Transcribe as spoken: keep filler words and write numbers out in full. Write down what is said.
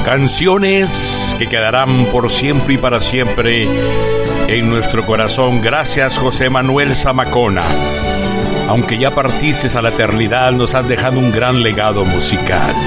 Canciones que quedarán por siempre y para siempre en nuestro corazón. Gracias, José Manuel Zamacona. Aunque ya partiste a la eternidad, nos has dejado un gran legado musical.